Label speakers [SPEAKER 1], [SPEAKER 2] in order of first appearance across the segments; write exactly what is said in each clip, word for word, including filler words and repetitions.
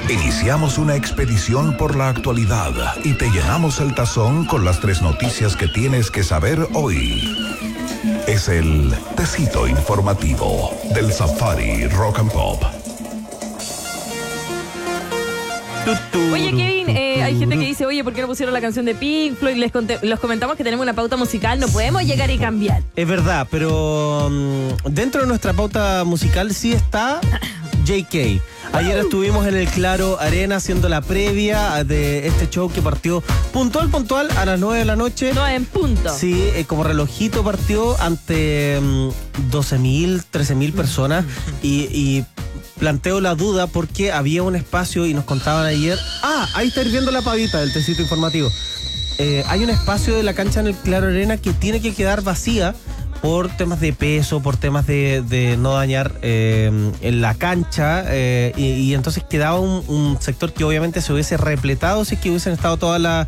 [SPEAKER 1] Iniciamos una expedición por la actualidad y te llenamos el tazón con las tres noticias que tienes que saber hoy. Es el Tecito Informativo del Safari Rock and Pop.
[SPEAKER 2] Oye, Kevin, eh, hay gente que dice, oye, ¿por qué no pusieron la canción de Pink Floyd? Les conté, los comentamos que tenemos una pauta musical, no podemos llegar y cambiar.
[SPEAKER 3] Es verdad, pero um, dentro de nuestra pauta musical sí está J K. Ayer estuvimos en el Claro Arena haciendo la previa de este show que partió puntual, puntual a las nueve de la noche.
[SPEAKER 2] No, en punto.
[SPEAKER 3] Sí, eh, como relojito partió ante um, doce mil, trece mil personas y... y planteo la duda porque había un espacio y nos contaban ayer. Ah, ahí está hirviendo la pavita del Tecito Informativo. Eh, hay un espacio de la cancha en el Claro Arena que tiene que quedar vacía por temas de peso, por temas de, de no dañar eh, en la cancha. Eh, y, y entonces quedaba un, un sector que obviamente se hubiese repletado si es que hubiesen estado todas las.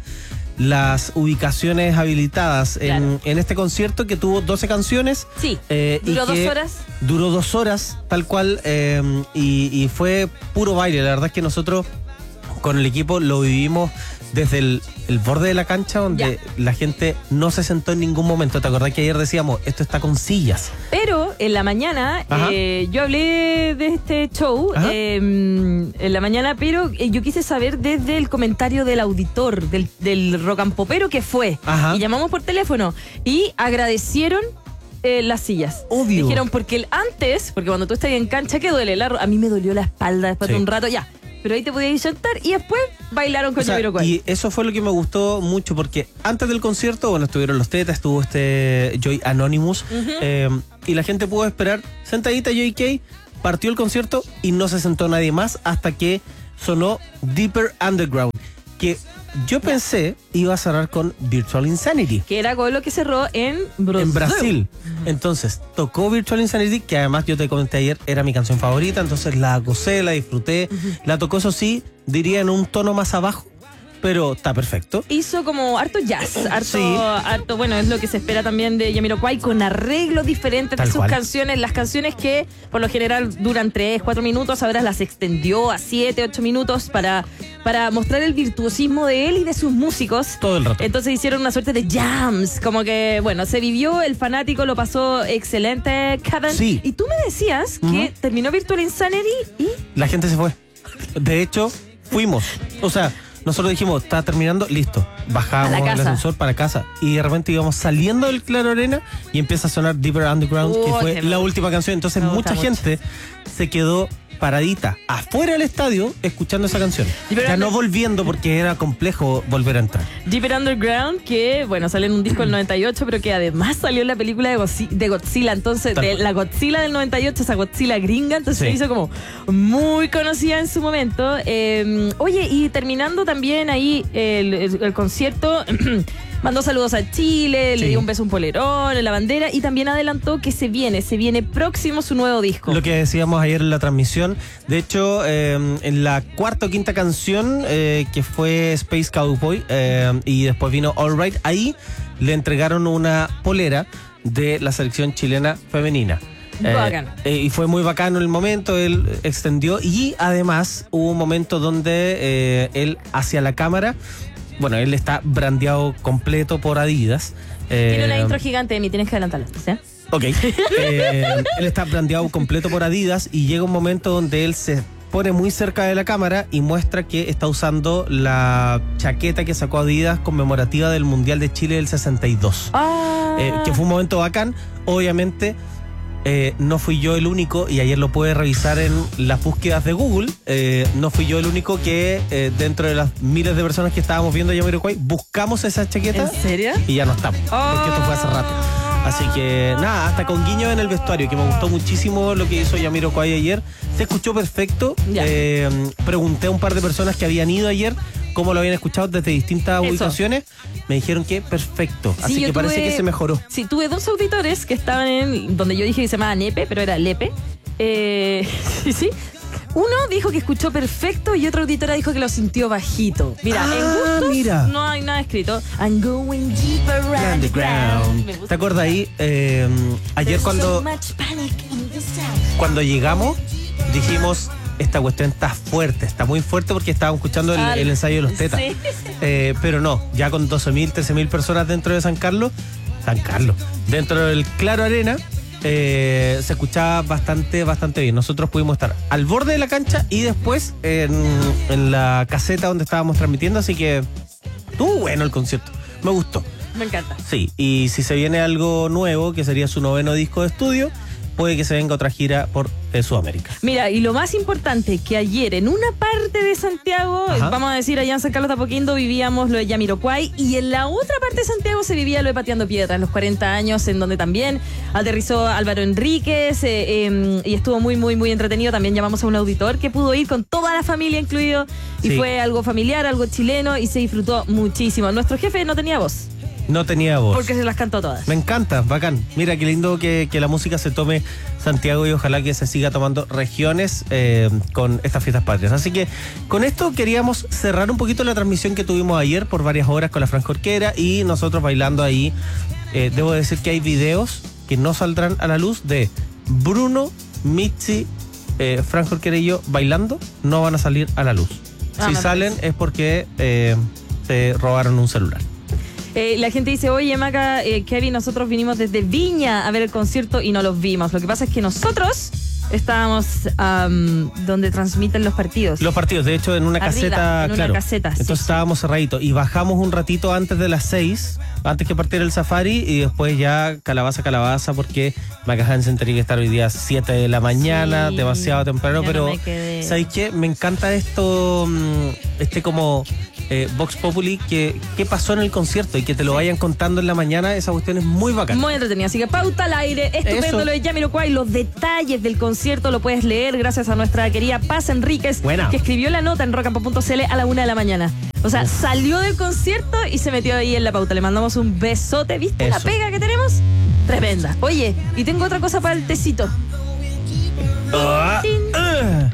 [SPEAKER 3] las ubicaciones habilitadas en, claro. en este concierto que tuvo doce canciones.
[SPEAKER 2] Sí,
[SPEAKER 3] eh,
[SPEAKER 2] duró
[SPEAKER 3] y que
[SPEAKER 2] dos horas.
[SPEAKER 3] Duró dos horas, tal cual, eh, y, y fue puro baile. La verdad es que nosotros con el equipo lo vivimos desde el, el borde de la cancha, donde ya. la gente no se sentó en ningún momento. ¿Te acordás que ayer decíamos, esto está con sillas?
[SPEAKER 2] Pero en la mañana, eh, yo hablé de este show, eh, en la mañana, pero eh, yo quise saber desde el comentario del auditor, del, del rock and popero que fue. Ajá. Y llamamos por teléfono y agradecieron eh, las sillas.
[SPEAKER 3] Obvio.
[SPEAKER 2] Dijeron, porque el antes, porque cuando tú estás en cancha, ¿qué duele? La, a mí me dolió la espalda después sí. de un rato, ya. Pero ahí te podías sentar y después bailaron con Jamiroquai.
[SPEAKER 3] Y eso fue lo que me gustó mucho, porque antes del concierto, bueno, estuvieron los Tetas, estuvo este Joy Anonymous, uh-huh. eh, y la gente pudo esperar sentadita J K, partió el concierto y no se sentó nadie más hasta que sonó Deeper Underground, que yo pensé iba a cerrar con Virtual Insanity,
[SPEAKER 2] que era con lo que cerró en Brasil.
[SPEAKER 3] En Brasil. Entonces, tocó Virtual Insanity, que además yo te comenté ayer, era mi canción favorita, entonces la gocé, la disfruté. Uh-huh. La tocó, eso sí, diría en un tono más abajo, pero está perfecto.
[SPEAKER 2] Hizo como harto jazz, harto,
[SPEAKER 3] sí.
[SPEAKER 2] harto, bueno, es lo que se espera también de Jamiroquai, con arreglos diferentes Tal de sus cual. canciones. Las canciones que por lo general duran tres, cuatro minutos, ahora las extendió a siete, ocho minutos para, para mostrar el virtuosismo de él y de sus músicos.
[SPEAKER 3] Todo el rato.
[SPEAKER 2] Entonces hicieron una suerte de jams, como que, bueno, se vivió, el fanático lo pasó excelente, Kevin.
[SPEAKER 3] Sí.
[SPEAKER 2] Y tú me decías uh-huh. que terminó Virtual Insanity y...
[SPEAKER 3] La gente se fue. De hecho, fuimos. O sea... Nosotros dijimos, está terminando, listo. Bajamos el ascensor para casa. Y de repente íbamos saliendo del Claro Arena y empieza a sonar Deeper Underground, uh, que fue la última canción. Entonces mucha mucho. gente se quedó paradita afuera del estadio escuchando esa canción. Deeper ya Under... no volviendo porque era complejo volver a entrar.
[SPEAKER 2] Deeper Underground, que bueno, salió en un disco del noventa y ocho, pero que además salió en la película de Godzilla, de Godzilla entonces Tal de cual. la Godzilla del noventa y ocho, esa Godzilla gringa, entonces sí. se hizo como muy conocida en su momento. Eh, oye, y terminando también ahí el, el, el concierto, mandó saludos a Chile, sí. le dio un beso a un polerón, en la bandera, y también adelantó que se viene, se viene próximo su nuevo disco.
[SPEAKER 3] Lo que decíamos ayer en la transmisión. De hecho, eh, en la cuarta o quinta canción, eh, que fue Space Cowboy, eh, y después vino All Right, ahí le entregaron una polera de la selección chilena femenina.
[SPEAKER 2] Bacán.
[SPEAKER 3] Eh, eh, y fue muy bacano el momento, él extendió, y además hubo un momento donde eh, él hacia la cámara, bueno, él está brandeado completo por Adidas.
[SPEAKER 2] Eh, Tiene una intro gigante de mí, tienes que adelantarla, ¿sí?
[SPEAKER 3] Ok. Eh, él está brandeado completo por Adidas y llega un momento donde él se pone muy cerca de la cámara y muestra que está usando la chaqueta que sacó Adidas conmemorativa del Mundial de Chile del sesenta y dos.
[SPEAKER 2] Ah.
[SPEAKER 3] Eh, que fue un momento bacán. Obviamente eh, no fui yo el único, y ayer lo pude revisar en las búsquedas de Google, eh, no fui yo el único que eh, dentro de las miles de personas que estábamos viendo Jamiroquai buscamos esa chaqueta.
[SPEAKER 2] ¿En serio?
[SPEAKER 3] Y ya no estamos, oh. porque esto fue hace rato. Así que nada, hasta con guiño en el vestuario, que me gustó muchísimo lo que hizo Jamiroquai ayer. Se escuchó perfecto. Eh, pregunté a un par de personas que habían ido ayer cómo lo habían escuchado desde distintas Eso. ubicaciones. Me dijeron que perfecto. Así sí, que tuve, parece que se mejoró.
[SPEAKER 2] Sí, tuve dos auditores que estaban en donde yo dije que se llamaba Nepe, pero era Lepe. Eh, sí, sí. Uno dijo que escuchó perfecto y otra auditora dijo que lo sintió bajito. Mira, ah, en gustos mira. no hay nada escrito. I'm going deeper underground.
[SPEAKER 3] ¿Te acuerdas ahí? Eh, ayer cuando, cuando llegamos, dijimos, esta cuestión está fuerte, está muy fuerte porque estábamos escuchando el, el ensayo de los Tetas. Sí. Eh, pero no, ya con doce mil, trece mil personas dentro de San Carlos, San Carlos, dentro del Claro Arena, eh, se escuchaba bastante, bastante bien. Nosotros pudimos estar al borde de la cancha y después en, en la caseta donde estábamos transmitiendo, así que estuvo bueno el concierto, me gustó.
[SPEAKER 2] Me encanta.
[SPEAKER 3] Sí, y si se viene algo nuevo, que sería su noveno disco de estudio, puede que se venga otra gira por eh, Sudamérica.
[SPEAKER 2] Mira, y lo más importante, que ayer en una parte de Santiago, Ajá. vamos a decir allá en San Carlos de Apoquindo, vivíamos lo de Jamiroquai, y en la otra parte de Santiago se vivía lo de Pateando Piedras, los cuarenta años, en donde también aterrizó Álvaro Enríquez, eh, eh, y estuvo muy, muy, muy entretenido. También llamamos a un auditor que pudo ir con toda la familia incluido, y sí. fue algo familiar, algo chileno, y se disfrutó muchísimo. Nuestro jefe no tenía voz.
[SPEAKER 3] No tenía voz.
[SPEAKER 2] Porque se las cantó todas.
[SPEAKER 3] Me encanta, bacán. Mira, qué lindo que, que la música se tome Santiago y ojalá que se siga tomando regiones eh, con estas fiestas patrias. Así que con esto queríamos cerrar un poquito la transmisión que tuvimos ayer por varias horas con la Fran Jorquera y nosotros bailando ahí. Eh, debo decir que hay videos que no saldrán a la luz de Bruno, Mitzi, eh, Fran Jorquera y yo bailando, no van a salir a la luz. Ah, si salen parece. Es porque eh, se robaron un celular.
[SPEAKER 2] Eh, la gente dice, oye, Maca, eh, Kevin, nosotros vinimos desde Viña a ver el concierto y no los vimos. Lo que pasa es que nosotros estábamos um, donde transmiten los partidos.
[SPEAKER 3] Los partidos, de hecho, en una
[SPEAKER 2] Arriba,
[SPEAKER 3] caseta,
[SPEAKER 2] en una
[SPEAKER 3] claro.
[SPEAKER 2] caseta,
[SPEAKER 3] Entonces
[SPEAKER 2] sí.
[SPEAKER 3] estábamos cerraditos y bajamos un ratito antes de las seis, antes que partiera el safari, y después ya calabaza, calabaza, porque Maca Hansen tenía que estar hoy día siete de la mañana, sí, demasiado temprano, pero
[SPEAKER 2] no
[SPEAKER 3] ¿sabéis qué? Me encanta esto, este como... Eh, Vox Populi, que qué pasó en el concierto y que te lo vayan contando en la mañana, esa cuestión es muy bacana.
[SPEAKER 2] Muy entretenida, así que pauta al aire, estupendo. Eso. Lo de Jamiroquai, los detalles del concierto lo puedes leer gracias a nuestra querida Paz Enríquez,
[SPEAKER 3] Buena.
[SPEAKER 2] que escribió la nota en rock and pop punto c l a la una de la mañana. O sea, Uf. salió del concierto y se metió ahí en la pauta. Le mandamos un besote, ¿viste? Eso. La pega que tenemos, tremenda. Oye, y tengo otra cosa para el tecito.
[SPEAKER 3] Uh, uh.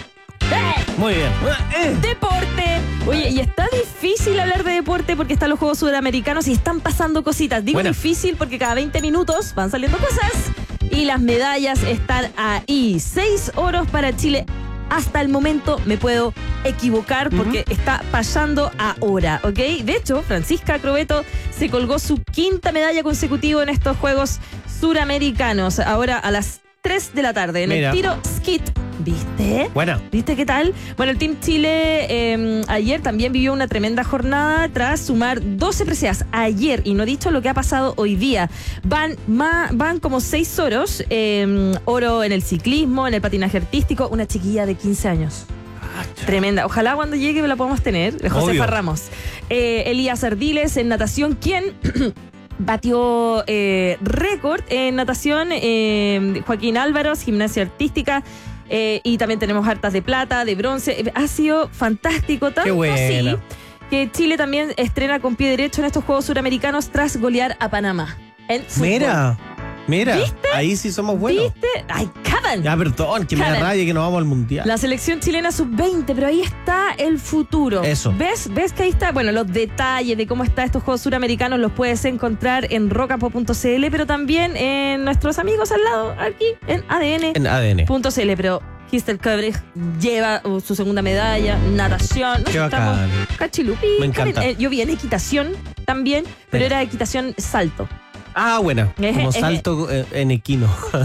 [SPEAKER 3] Muy bien.
[SPEAKER 2] Deporte. Oye, y está difícil hablar de deporte porque están los Juegos Sudamericanos y están pasando cositas. Digo Buena. difícil porque cada veinte minutos van saliendo cosas y las medallas están ahí. Seis oros para Chile. Hasta el momento me puedo equivocar porque uh-huh. está pasando ahora, ¿ok? De hecho, Francisca Crobeto se colgó su quinta medalla consecutiva en estos Juegos Suramericanos. Ahora a las tres de la tarde en Mira. el tiro skit. ¿Viste?
[SPEAKER 3] Bueno.
[SPEAKER 2] ¿Viste qué tal? Bueno, el Team Chile eh, ayer también vivió una tremenda jornada tras sumar doce preseas ayer, y no he dicho lo que ha pasado hoy día. Van, ma, van como seis oros, eh, oro en el ciclismo, en el patinaje artístico, una chiquilla de quince años. Tremenda. Ojalá cuando llegue la podamos tener. Josefa Ramos. Eh, Elías Ardiles en natación, ¿quién? Batió eh, récord en natación. Eh, Joaquín Álvaros, gimnasia artística. Eh, y también tenemos hartas de plata, de bronce. Eh, ha sido fantástico, tanto así que Chile también estrena con pie derecho en estos Juegos Suramericanos tras golear a Panamá en fútbol.
[SPEAKER 3] Mira, mira,
[SPEAKER 2] ¿viste?
[SPEAKER 3] Ahí sí somos buenos.
[SPEAKER 2] ¿Viste? Ay, caban.
[SPEAKER 3] Ya, perdón, que
[SPEAKER 2] Caban.
[SPEAKER 3] me da rabia que nos vamos al mundial.
[SPEAKER 2] La selección chilena sub veinte, pero ahí está el futuro.
[SPEAKER 3] Eso.
[SPEAKER 2] ¿Ves? ¿Ves que ahí está? Bueno, los detalles de cómo están estos Juegos Suramericanos los puedes encontrar en rock and pop punto c l, pero también en nuestros amigos al lado, aquí, en A D N.
[SPEAKER 3] En A D N
[SPEAKER 2] punto c l, pero Kistel Koebrich lleva uh, su segunda medalla, natación.
[SPEAKER 3] Qué bacán.
[SPEAKER 2] Cachilupi.
[SPEAKER 3] Me encanta.
[SPEAKER 2] Eh, yo vi en equitación también, pero era equitación salto.
[SPEAKER 3] Ah, bueno,
[SPEAKER 2] Eh,
[SPEAKER 3] como
[SPEAKER 2] eh,
[SPEAKER 3] salto eh, en equino.
[SPEAKER 2] ¡En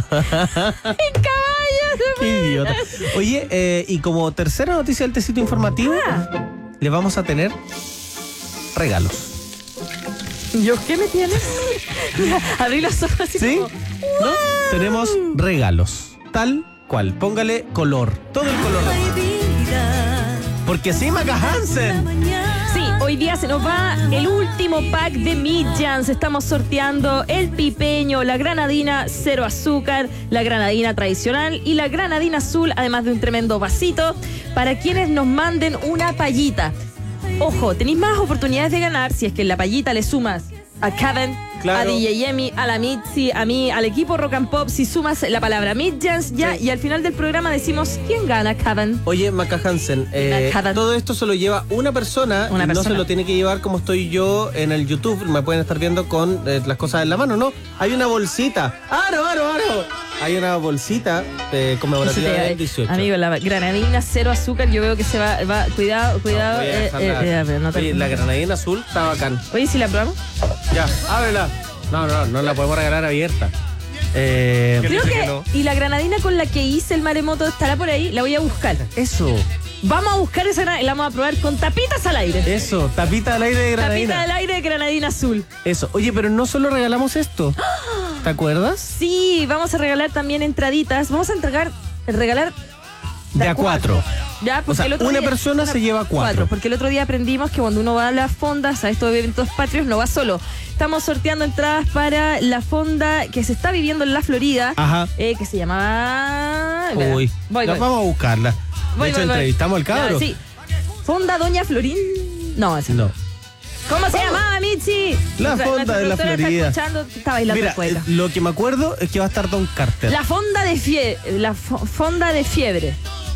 [SPEAKER 2] caballo!
[SPEAKER 3] Qué idiota. Oye, eh, y como tercera noticia del tecito informativo,
[SPEAKER 2] Ah.
[SPEAKER 3] le vamos a tener regalos.
[SPEAKER 2] ¿Yo qué me tienes? Abrí los ojos así
[SPEAKER 3] ¿Sí?
[SPEAKER 2] como,
[SPEAKER 3] ¿No? Tenemos regalos. Tal cual. Póngale color. Todo el color. Porque sí, Maca Hansen.
[SPEAKER 2] Sí, hoy día se nos va el último pack de Midjans. Estamos sorteando el pipeño, la granadina cero azúcar, la granadina tradicional y la granadina azul, además de un tremendo vasito para quienes nos manden una payita. Ojo, tenéis más oportunidades de ganar si es que en la payita le sumas a Kevin,
[SPEAKER 3] claro,
[SPEAKER 2] a D J Yemi, a la Mitzi, a mí, al equipo Rock and Pop. Si sumas la palabra Midjans ya, sí, y al final del programa decimos quién gana, Kevin.
[SPEAKER 3] Oye, Maca Hansen, eh, todo esto se lo lleva una persona,
[SPEAKER 2] una
[SPEAKER 3] y
[SPEAKER 2] persona.
[SPEAKER 3] No se lo tiene que llevar como estoy yo en el YouTube. Me pueden estar viendo con eh, las cosas en la mano, ¿no? Hay una bolsita. ¡Aro, aro, aro! hay una bolsita eh, conmemorativa
[SPEAKER 2] Eso te-
[SPEAKER 3] del dieciocho.
[SPEAKER 2] Amigo, la granadina cero azúcar, yo veo que se va, va cuidado, cuidado.
[SPEAKER 3] No, voy a
[SPEAKER 2] eh,
[SPEAKER 3] dejarla.
[SPEAKER 2] eh, eh, a ver, no te-
[SPEAKER 3] Oye, la granadina azul está bacán.
[SPEAKER 2] Oye, si la probamos.
[SPEAKER 3] Ya, ábrela. No, no, no la podemos regalar abierta. Eh,
[SPEAKER 2] Creo
[SPEAKER 4] dice
[SPEAKER 2] que,
[SPEAKER 4] que no.
[SPEAKER 2] y la granadina con la que hice el maremoto estará por ahí, la voy a buscar.
[SPEAKER 3] eso,
[SPEAKER 2] Vamos a buscar esa granadina, la vamos a probar con tapitas al aire.
[SPEAKER 3] eso, tapita al aire de
[SPEAKER 2] Tapita
[SPEAKER 3] granadina.
[SPEAKER 2] al aire de granadina azul.
[SPEAKER 3] Eso. Oye, pero no solo regalamos esto. ¿Te acuerdas?
[SPEAKER 2] Sí, vamos a regalar también entraditas. Vamos a entregar, regalar
[SPEAKER 3] De a cuatro.
[SPEAKER 2] Ya, porque
[SPEAKER 3] O sea,
[SPEAKER 2] el otro
[SPEAKER 3] una
[SPEAKER 2] día-
[SPEAKER 3] persona se lleva cuatro.
[SPEAKER 2] Porque el otro día aprendimos que cuando uno va a las fondas, a estos eventos patrios, no va solo. Estamos sorteando entradas para la fonda que se está viviendo en la Florida,
[SPEAKER 3] Ajá.
[SPEAKER 2] eh, que se llamaba... Espera,
[SPEAKER 3] Uy,
[SPEAKER 2] voy,
[SPEAKER 3] ya
[SPEAKER 2] voy.
[SPEAKER 3] vamos a buscarla. De
[SPEAKER 2] Voy,
[SPEAKER 3] hecho,
[SPEAKER 2] voy, voy.
[SPEAKER 3] entrevistamos al cabro.
[SPEAKER 2] Ya, sí. Fonda Doña Florín. No, esa.
[SPEAKER 3] No.
[SPEAKER 2] ¿Cómo se llamaba, Michi?
[SPEAKER 3] La
[SPEAKER 2] Nuestra-
[SPEAKER 3] fonda
[SPEAKER 2] nuestra
[SPEAKER 3] de la
[SPEAKER 2] productora
[SPEAKER 3] Florida.
[SPEAKER 2] Está escuchando, está bailando
[SPEAKER 3] Mira,
[SPEAKER 2] el poeta.
[SPEAKER 3] eh, lo que me acuerdo es que va a estar Don Carter.
[SPEAKER 2] La fonda de fiebre. La fo- fonda de fiebre.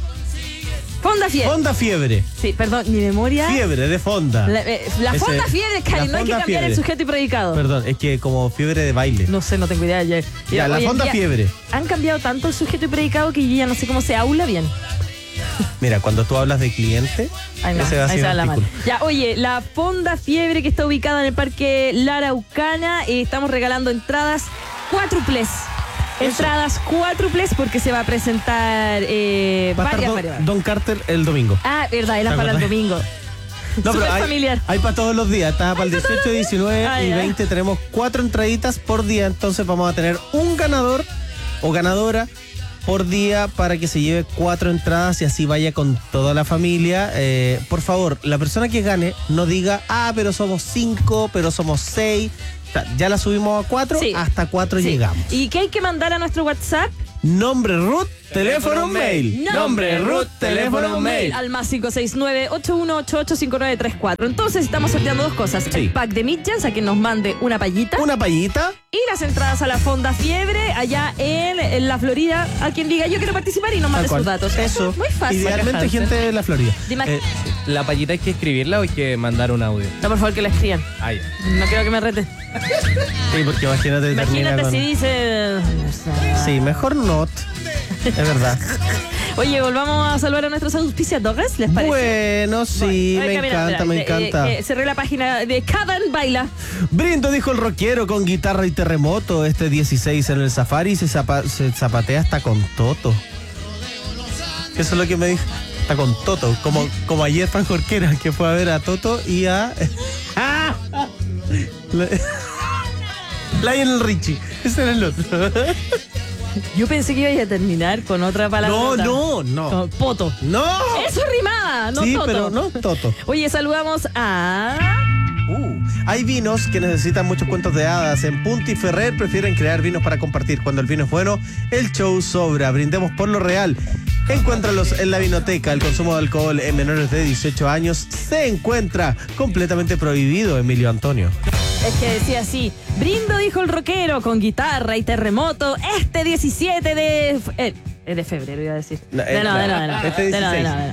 [SPEAKER 2] Fonda fiebre.
[SPEAKER 3] Fonda fiebre.
[SPEAKER 2] Sí, perdón, mi memoria.
[SPEAKER 3] Fiebre de fonda.
[SPEAKER 2] La, eh, la
[SPEAKER 3] Ese-
[SPEAKER 2] fonda fiebre, Cari,
[SPEAKER 3] la
[SPEAKER 2] no hay que
[SPEAKER 3] fonda
[SPEAKER 2] cambiar el
[SPEAKER 3] fiebre.
[SPEAKER 2] sujeto y predicado.
[SPEAKER 3] Perdón, es que como fiebre de baile.
[SPEAKER 2] No sé, no tengo idea. Ya,
[SPEAKER 3] Ya, la
[SPEAKER 2] hoy en
[SPEAKER 3] fonda
[SPEAKER 2] día
[SPEAKER 3] fiebre.
[SPEAKER 2] Han cambiado tanto el sujeto y predicado que yo ya no sé cómo se aula bien.
[SPEAKER 3] Mira, cuando tú hablas de cliente,
[SPEAKER 2] Ay, no,
[SPEAKER 3] ese va a
[SPEAKER 2] ahí
[SPEAKER 3] ser
[SPEAKER 2] se va
[SPEAKER 3] el
[SPEAKER 2] la mano.
[SPEAKER 3] artículo.
[SPEAKER 2] Ya, oye, la Fonda Fiebre que está ubicada en el Parque La Araucana, eh, estamos regalando entradas cuádruples. Entradas cuádruples porque se va a presentar eh,
[SPEAKER 3] Va a estar
[SPEAKER 2] varias,
[SPEAKER 3] Don,
[SPEAKER 2] varias.
[SPEAKER 3] Don Carter el domingo.
[SPEAKER 2] Ah, verdad, era
[SPEAKER 3] ¿Te
[SPEAKER 2] para el
[SPEAKER 3] acordás?
[SPEAKER 2] domingo.
[SPEAKER 3] No,
[SPEAKER 2] Súper
[SPEAKER 3] hay,
[SPEAKER 2] familiar.
[SPEAKER 3] hay para todos los días. Está para el dieciocho, diecinueve
[SPEAKER 2] Ah,
[SPEAKER 3] y
[SPEAKER 2] ya.
[SPEAKER 3] veinte. Tenemos cuatro entraditas por día. Entonces vamos a tener un ganador o ganadora por día para que se lleve cuatro entradas y así vaya con toda la familia. Eh, por favor, la persona que gane no diga, ah, pero somos cinco, pero somos seis. O sea, ya la subimos a cuatro,
[SPEAKER 2] Sí.
[SPEAKER 3] hasta cuatro
[SPEAKER 2] Sí.
[SPEAKER 3] llegamos.
[SPEAKER 2] ¿Y qué hay que mandar a nuestro WhatsApp?
[SPEAKER 3] Nombre, root, teléfono, mail. Nombre, root, teléfono, mail.
[SPEAKER 2] Al más cinco seis nueve, ocho uno ocho ocho, cinco nueve tres cuatro. Entonces estamos sorteando dos cosas.
[SPEAKER 3] Sí.
[SPEAKER 2] El pack de Midjans, a quien nos mande una payita.
[SPEAKER 3] Una payita.
[SPEAKER 2] Y las entradas a la Fonda Fiebre, allá en, en la Florida, a quien diga yo quiero participar y nos mande
[SPEAKER 3] tal cual.
[SPEAKER 2] sus datos.
[SPEAKER 3] Eso.
[SPEAKER 2] Muy fácil.
[SPEAKER 3] Idealmente
[SPEAKER 2] Hansen.
[SPEAKER 3] gente de la Florida.
[SPEAKER 2] Dime-
[SPEAKER 3] Eh,
[SPEAKER 4] ¿La payita hay que escribirla o hay que mandar un audio?
[SPEAKER 2] No, por favor, que la escriban.
[SPEAKER 4] Ah, ya.
[SPEAKER 2] No quiero que me rete.
[SPEAKER 3] sí, porque imagínate termina
[SPEAKER 2] Imagínate
[SPEAKER 3] con...
[SPEAKER 2] si dice...
[SPEAKER 3] Sí, mejor not. Es verdad.
[SPEAKER 2] Oye, volvamos a saludar a nuestros auspiciadores, ¿les parece?
[SPEAKER 3] Bueno, sí,
[SPEAKER 2] Bueno,
[SPEAKER 3] me
[SPEAKER 2] oiga, mira,
[SPEAKER 3] encanta,
[SPEAKER 2] mira,
[SPEAKER 3] me
[SPEAKER 2] eh,
[SPEAKER 3] encanta.
[SPEAKER 2] eh, cerré la página de Caban Baila.
[SPEAKER 3] Brindo, dijo el rockero, con guitarra y terremoto. Este dieciséis en el Safari se, zapa- se zapatea hasta con Toto. Eso es lo que me dijo. Hasta con Toto. Como, como ayer Fran Jorquera, que fue a ver a Toto y a... Lionel Richie. Ese era el otro.
[SPEAKER 2] Yo pensé que iba a terminar con otra palabra.
[SPEAKER 3] No, no, no.
[SPEAKER 2] Con poto.
[SPEAKER 3] ¡No!
[SPEAKER 2] Eso rimaba, no
[SPEAKER 3] sí,
[SPEAKER 2] toto.
[SPEAKER 3] pero no Toto.
[SPEAKER 2] Oye, saludamos a...
[SPEAKER 3] Uh, hay vinos que necesitan muchos cuentos de hadas. En Punti Ferrer prefieren crear vinos para compartir. Cuando el vino es bueno, el show sobra. Brindemos por lo real. Encuéntralos en la vinoteca. El consumo de alcohol en menores de dieciocho años se encuentra completamente prohibido, Emilio Antonio.
[SPEAKER 2] Es que decía así, brindo, dijo el rockero, con guitarra y terremoto, este diecisiete de... f- Eh, eh, de febrero iba a decir.
[SPEAKER 3] No,
[SPEAKER 2] de
[SPEAKER 3] eh,
[SPEAKER 2] no, de
[SPEAKER 3] no,
[SPEAKER 2] no, de no.
[SPEAKER 3] este
[SPEAKER 2] De no, de
[SPEAKER 3] dieciséis.
[SPEAKER 2] no, de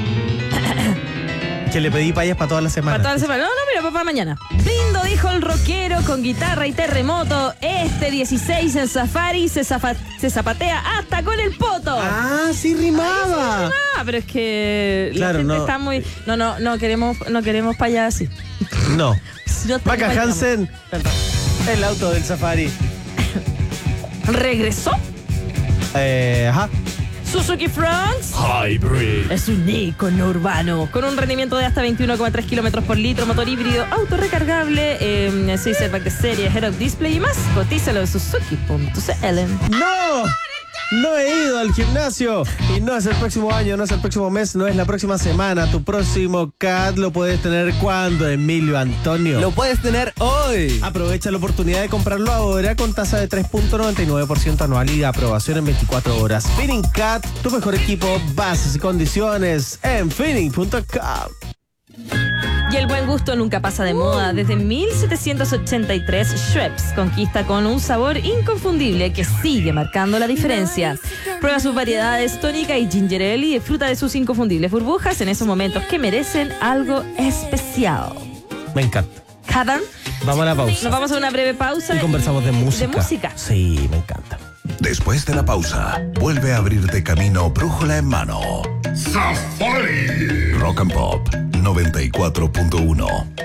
[SPEAKER 2] no.
[SPEAKER 3] Que le pedí payas para toda la semana.
[SPEAKER 2] Para toda la semana. No, no, mira, para mañana. Brindo, dijo el rockero, con guitarra y terremoto, este dieciséis en Safari se, zafa- se zapatea hasta con el poto.
[SPEAKER 3] Ah, sí rimaba.
[SPEAKER 2] Ah, pero es que
[SPEAKER 3] Claro,
[SPEAKER 2] la gente
[SPEAKER 3] no.
[SPEAKER 2] está muy... No, no, no queremos, no queremos para allá así.
[SPEAKER 3] No.
[SPEAKER 2] No está
[SPEAKER 3] Maca
[SPEAKER 2] bien,
[SPEAKER 3] Hansen,
[SPEAKER 2] Perdón.
[SPEAKER 3] el auto del Safari.
[SPEAKER 2] ¿Regresó?
[SPEAKER 3] Eh, ajá.
[SPEAKER 2] Suzuki Fronx
[SPEAKER 4] Hybrid.
[SPEAKER 2] es un ícono urbano con un rendimiento de hasta veintiuno coma tres kilómetros por litro, motor híbrido, auto recargable, eh, seis airbags de serie, head-up display y más. Cotízalo en suzuki punto c l.
[SPEAKER 3] ¡No! No he ido al gimnasio y no es el próximo año, no es el próximo mes, no es la próxima semana. Tu próximo C A T lo puedes tener cuando, Emilio Antonio.
[SPEAKER 4] Lo puedes tener hoy.
[SPEAKER 3] Aprovecha la oportunidad de comprarlo ahora con tasa de tres punto noventa y nueve por ciento anual y aprobación en veinticuatro horas. Finning C A T, tu mejor equipo, bases y condiciones en finning punto com.
[SPEAKER 2] Y el buen gusto nunca pasa de moda. Desde mil setecientos ochenta y tres, Schweppes conquista con un sabor inconfundible que sigue marcando la diferencia. Prueba sus variedades tónica y ginger ale y disfruta de sus inconfundibles burbujas en esos momentos que merecen algo especial.
[SPEAKER 3] Me encanta.
[SPEAKER 2] Caban,
[SPEAKER 3] Vamos a la pausa.
[SPEAKER 2] nos vamos a una breve pausa.
[SPEAKER 3] Y conversamos de música.
[SPEAKER 2] De música.
[SPEAKER 3] Sí, me encanta.
[SPEAKER 1] Después de la pausa, vuelve a abrirte camino brújula en mano. Safari. Rock and Pop noventa y cuatro punto uno.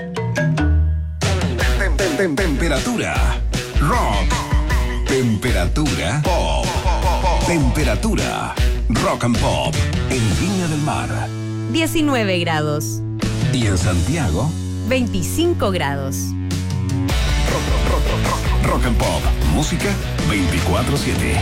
[SPEAKER 1] Tem- tem- tem- Temperatura. Rock. Temperatura. Pop. Temperatura. Rock and Pop. En Viña del Mar.
[SPEAKER 5] diecinueve grados.
[SPEAKER 1] Y en Santiago.
[SPEAKER 5] veinticinco grados.
[SPEAKER 1] Rock and Pop. Música veinticuatro siete.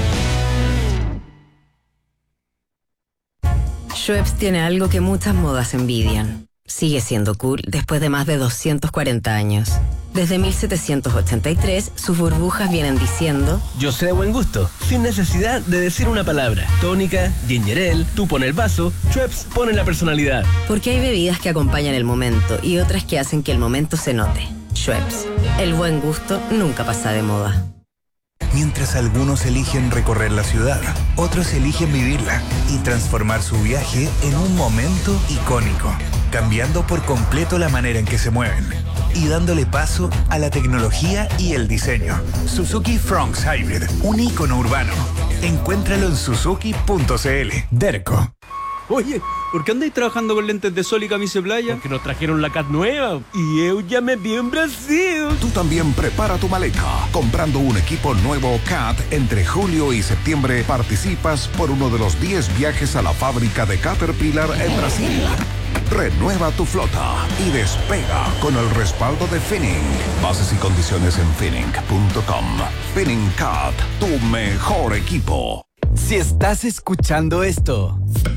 [SPEAKER 5] Schweppes tiene algo que muchas modas envidian. Sigue siendo cool después de más de doscientos cuarenta años. Desde mil setecientos ochenta y tres, sus burbujas vienen diciendo:
[SPEAKER 6] yo sé de buen gusto, sin necesidad de decir una palabra. Tónica, ginger ale, tú pon el vaso, Schweppes pone la personalidad.
[SPEAKER 5] Porque hay bebidas que acompañan el momento y otras que hacen que el momento se note. Schweppes, el buen gusto nunca pasa de moda.
[SPEAKER 7] Mientras algunos eligen recorrer la ciudad, otros eligen vivirla y transformar su viaje en un momento icónico, cambiando por completo la manera en que se mueven y dándole paso a la tecnología y el diseño. Suzuki Fronx Hybrid, un ícono urbano. Encuéntralo en suzuki punto cl. Derco.
[SPEAKER 8] Oye, ¿por qué andáis trabajando con lentes de sol y camisa de playa?
[SPEAKER 4] Porque nos trajeron la C A T nueva.
[SPEAKER 8] Y yo ya me vi en Brasil.
[SPEAKER 1] Tú también prepara tu maleta. Comprando un equipo nuevo C A T entre julio y septiembre participas por uno de los diez viajes a la fábrica de Caterpillar en Brasil. Renueva tu flota y despega con el respaldo de Finning. Bases y condiciones en finning punto com. Finning C A T, tu mejor equipo.
[SPEAKER 9] Si estás escuchando esto,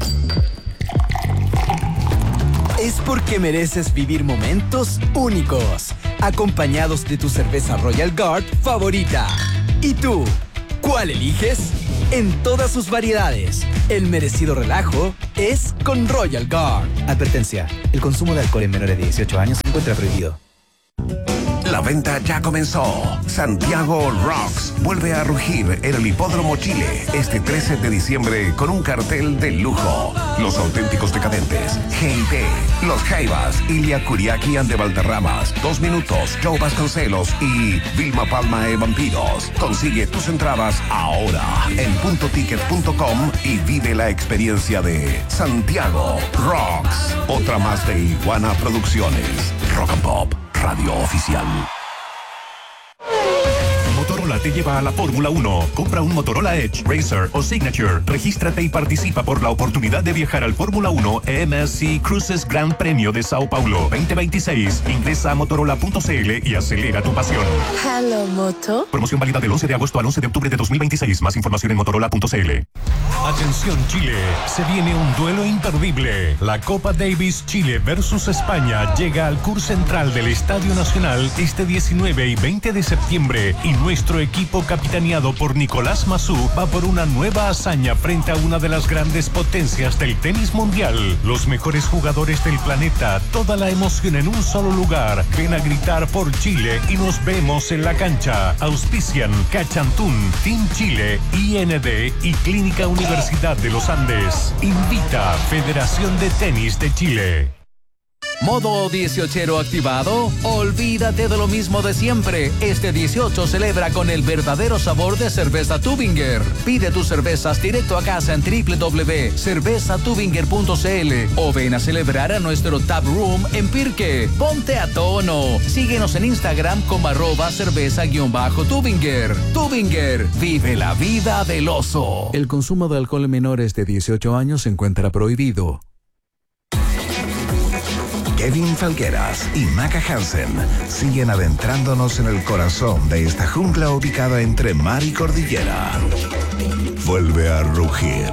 [SPEAKER 9] es porque mereces vivir momentos únicos, acompañados de tu cerveza Royal Guard favorita. ¿Y tú? ¿Cuál eliges? En todas sus variedades, el merecido relajo es con Royal Guard.
[SPEAKER 7] Advertencia, el consumo de alcohol en menores de dieciocho años se encuentra prohibido.
[SPEAKER 1] La venta ya comenzó. Santiago Rocks vuelve a rugir en el Hipódromo Chile este trece de diciembre con un cartel de lujo. Los auténticos decadentes, G I P, Los Jaivas, Ilia Kuriaki and de Valderramas, Dos Minutos, Joe Vasconcelos y Vilma Palma e Vampiros. Consigue tus entradas ahora en punto ticket punto com y vive la experiencia de Santiago Rocks. Otra más de Iguana Producciones. Rock and Pop. Radio Oficial.
[SPEAKER 10] Motorola te lleva a la Fórmula uno. Compra un Motorola Edge, Racer o Signature. Regístrate y participa por la oportunidad de viajar al Fórmula uno M S C Cruises Gran Premio de Sao Paulo veinte veintiséis. Ingresa a motorola punto cl y acelera tu pasión.
[SPEAKER 5] Hello, Moto.
[SPEAKER 10] Promoción válida del once de agosto al once de octubre de dos mil veintiséis. Más información en motorola punto cl. Atención Chile, se viene un duelo imperdible. La Copa Davis Chile versus España llega al Cur Central del Estadio Nacional este diecinueve y veinte de septiembre y nuestro equipo capitaneado por Nicolás Massú va por una nueva hazaña frente a una de las grandes potencias del tenis mundial. Los mejores jugadores del planeta, toda la emoción en un solo lugar. Ven a gritar por Chile y nos vemos en la cancha. Auspician Cachantún, Team Chile, I N D y Clínica Universidad de los Andes. Invita Federación de Tenis de Chile.
[SPEAKER 11] ¿Modo dieciochero activado? Olvídate de lo mismo de siempre. Este dieciocho celebra con el verdadero sabor de cerveza Tubinger. Pide tus cervezas directo a casa en doble u doble u doble u punto cerveza tubinger punto cl o ven a celebrar a nuestro Tap Room en Pirque. Ponte a tono. Síguenos en Instagram como arroba cerveza-tubinger. Tubinger, vive la vida del oso.
[SPEAKER 12] El consumo de alcohol en menores de dieciocho años se encuentra prohibido.
[SPEAKER 1] Kevin Falgueras y Maca Hansen siguen adentrándonos en el corazón de esta jungla ubicada entre mar y cordillera. Vuelve a rugir.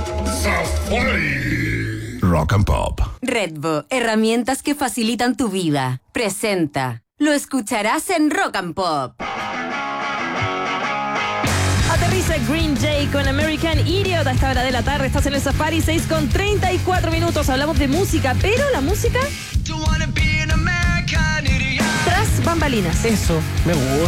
[SPEAKER 1] Safari. Rock and Pop.
[SPEAKER 5] Redbo, herramientas que facilitan tu vida. Presenta. Lo escucharás en Rock and Pop.
[SPEAKER 2] Aterriza Green Day con American Idiot a esta hora de la tarde. Estás en el Safari, seis con treinta y cuatro minutos. Hablamos de música, pero la música tras bambalinas.
[SPEAKER 3] Eso me